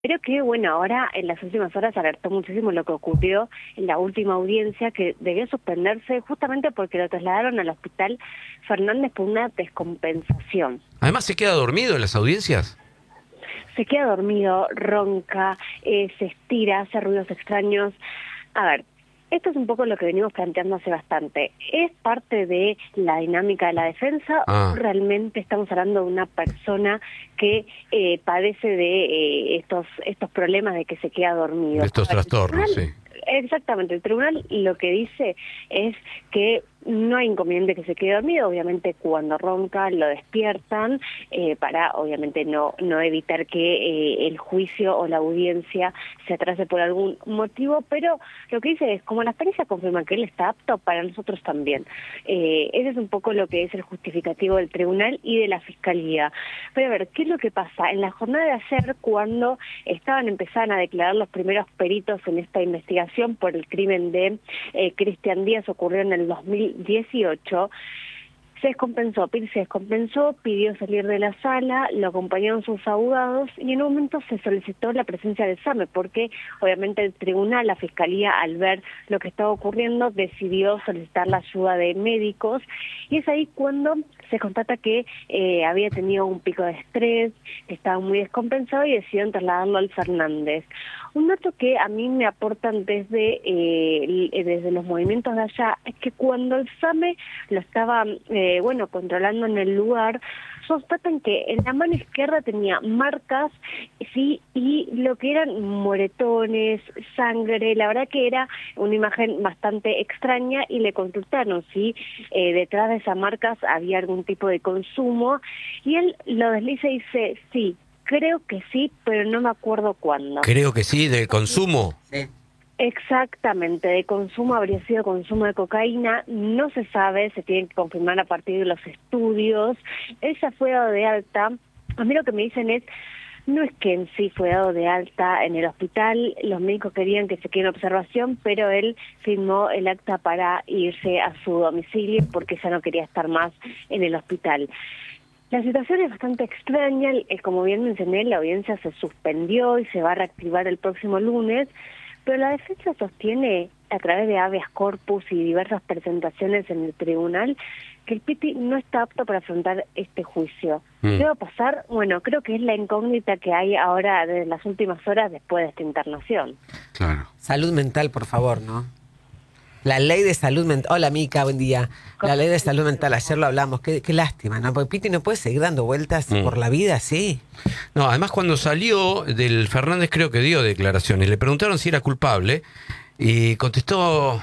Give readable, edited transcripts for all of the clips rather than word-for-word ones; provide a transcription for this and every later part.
Pero que, bueno, ahora en las últimas horas alertó muchísimo lo que ocurrió en la última audiencia, que debió suspenderse justamente porque lo trasladaron al hospital Fernández por una descompensación. Además, ¿se queda dormido en las audiencias? Se queda dormido, ronca, se estira, hace ruidos extraños. A ver, esto es un poco lo que venimos planteando hace bastante. ¿Es parte de la dinámica de la defensa o realmente estamos hablando de una persona que padece de estos problemas de que se queda dormido? De estos trastornos, sí. Exactamente, el tribunal lo que dice es que no hay inconveniente que se quede dormido, obviamente cuando ronca lo despiertan para obviamente no evitar que el juicio o la audiencia se atrase por algún motivo, pero lo que dice es, como la experiencia confirma que él está apto, para nosotros también. Ese es un poco lo que es el justificativo del tribunal y de la fiscalía. Pero a ver, ¿qué es lo que pasa? En la jornada de ayer, cuando empezaban a declarar los primeros peritos en esta investigación por el crimen de Cristian Díaz, ocurrió en el 2018, se descompensó, pidió salir de la sala, lo acompañaron sus abogados y en un momento se solicitó la presencia del SAME porque obviamente el tribunal, la fiscalía, al ver lo que estaba ocurriendo, decidió solicitar la ayuda de médicos y es ahí cuando se constata que había tenido un pico de estrés, que estaba muy descompensado y decidieron trasladarlo al Fernández. Un dato que a mí me aportan desde los movimientos de allá es que cuando el SAME lo estaba controlando en el lugar, constatan que en la mano izquierda tenía marcas, sí, y lo que eran moretones, sangre. La verdad que era una imagen bastante extraña y le consultaron si detrás de esas marcas había algún tipo de consumo y él lo desliza y dice, sí, creo que sí, pero no me acuerdo cuándo. Creo que sí, del consumo. Sí. Exactamente, de consumo habría sido consumo de cocaína, no se sabe, se tiene que confirmar a partir de los estudios. Ella fue dado de alta. A mí lo que me dicen es, no es que en sí fue dado de alta en el hospital, los médicos querían que se quede en observación, pero él firmó el acta para irse a su domicilio porque ya no quería estar más en el hospital. La situación es bastante extraña, como bien mencioné, la audiencia se suspendió y se va a reactivar el próximo lunes, pero la defensa sostiene, a través de habeas corpus y diversas presentaciones en el tribunal, que el Piti no está apto para afrontar este juicio. ¿Qué va a pasar? Bueno, creo que es la incógnita que hay ahora desde las últimas horas después de esta internación. Claro. Salud mental, por favor, ¿no? La ley de salud mental. Hola, Mica, buen día. La ley de salud mental, ayer lo hablamos. Qué lástima, ¿no? Porque Piti no puede seguir dando vueltas por la vida así. No, además cuando salió del Fernández creo que dio declaraciones. Le preguntaron si era culpable y contestó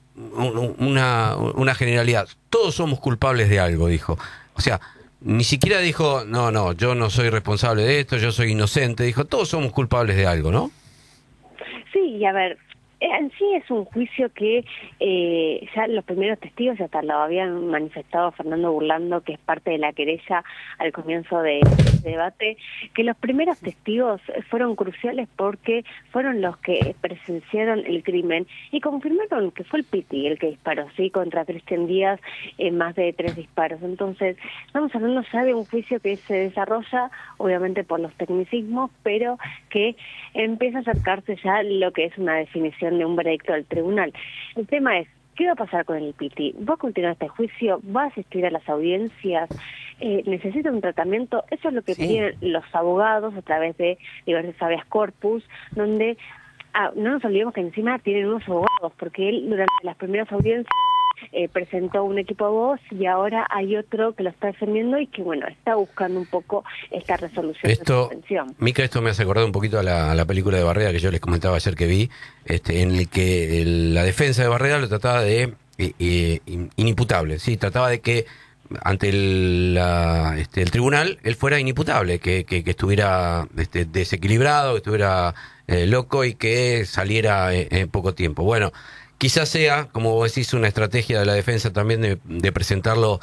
una generalidad. Todos somos culpables de algo, dijo. O sea, ni siquiera dijo, no, yo no soy responsable de esto, yo soy inocente. Dijo, todos somos culpables de algo, ¿no? Sí, y a ver, en sí es un juicio que ya los primeros testigos ya hasta lo habían manifestado Fernando Burlando, que es parte de la querella al comienzo del debate, que los primeros testigos fueron cruciales porque fueron los que presenciaron el crimen y confirmaron que fue el Piti el que disparó, sí, contra Cristian Díaz en más de 3 disparos. Entonces, estamos hablando ya de un juicio que se desarrolla, obviamente por los tecnicismos, pero que empieza a acercarse ya lo que es una definición de un veredicto del tribunal. El tema es, ¿qué va a pasar con el Piti? ¿Va a continuar este juicio? ¿Va a asistir a las audiencias? ¿Necesita un tratamiento? Eso es lo que piden los abogados a través de diversos habeas corpus, donde no nos olvidemos que encima tienen unos abogados, porque él durante las primeras audiencias presentó un equipo de voz y ahora hay otro que lo está defendiendo y que, bueno, está buscando un poco esta resolución de suspensión. Mica, esto me hace acordar un poquito a la película de Barreda que yo les comentaba ayer que vi, en el que la defensa de Barreda lo trataba de inimputable, sí, trataba de que ante el tribunal él fuera inimputable, que estuviera desequilibrado, que estuviera loco y que saliera en poco tiempo. Bueno, quizás sea, como vos decís, una estrategia de la defensa también de presentarlo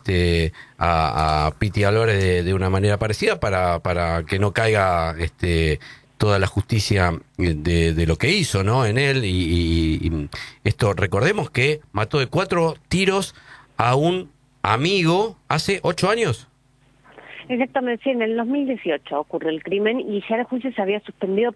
a Piti Álvarez de una manera parecida para que no caiga toda la justicia de lo que hizo, ¿no? En él y esto, recordemos que mató de 4 tiros a un amigo hace 8 años. Exactamente, sí, en el 2018 ocurrió el crimen y ya el juicio se había suspendido